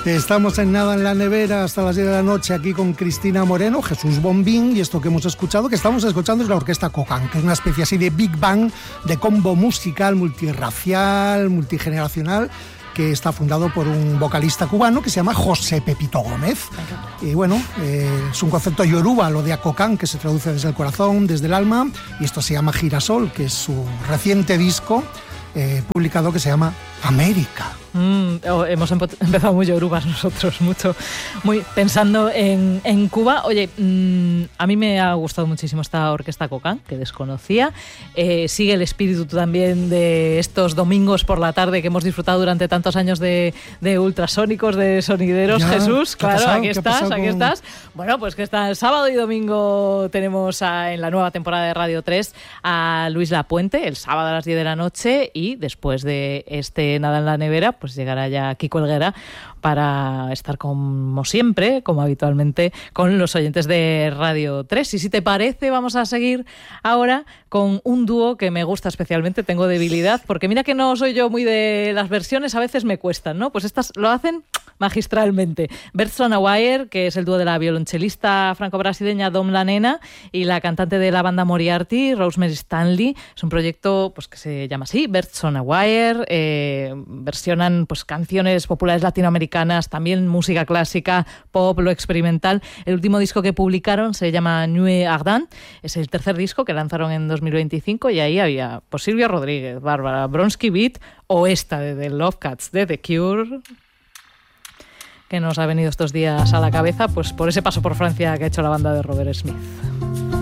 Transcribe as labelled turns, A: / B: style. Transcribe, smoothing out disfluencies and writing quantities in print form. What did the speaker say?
A: Estamos en Nada en la Nevera hasta las 10 de la noche aquí con Cristina Moreno, Jesús Bombín, y esto que estamos escuchando es la Orquesta Cocán, que es una especie así de Big Bang, de combo musical multirracial, multigeneracional, que está fundado por un vocalista cubano que se llama José Pepito Gómez. Y bueno, es un concepto yoruba, lo de Akokán, que se traduce desde el corazón, desde el alma, y esto se llama Girasol, que es su reciente disco publicado, que se llama América.
B: Hemos empezado muy yorubas nosotros, muy pensando en Cuba. Oye, a mí me ha gustado muchísimo esta Orquesta Cocán, que desconocía. Sigue el espíritu también de estos domingos por la tarde que hemos disfrutado durante tantos años de ultrasónicos, de sonideros. Ya, Jesús, claro, aquí estás. Bueno, pues que está el sábado y domingo tenemos en la nueva temporada de Radio 3 a Luis Lapuente, el sábado a las 10 de la noche, y después de este Nada en la Nevera, pues llegará ya Kiko Helguera para estar como siempre, como habitualmente, con los oyentes de Radio 3. Y si te parece, vamos a seguir ahora con un dúo que me gusta especialmente, tengo debilidad, porque mira que no soy yo muy de las versiones, a veces me cuestan, ¿no? Pues estas lo hacen magistralmente. Birds on a Wire, que es el dúo de la violonchelista franco-brasileña Dom La Nena y la cantante de la banda Moriarty, Rosemary Stanley. Es un proyecto pues que se llama así, Birds on a Wire. Versionan pues canciones populares latinoamericanas, también música clásica, pop, lo experimental. El último disco que publicaron se llama Nuit Ardente. Es el tercer disco que lanzaron en 2025 y ahí había pues Silvio Rodríguez, Bárbara Bronsky Beat o esta de The Love Cats de The Cure, que nos ha venido estos días a la cabeza pues por ese paso por Francia que ha hecho la banda de Robert Smith.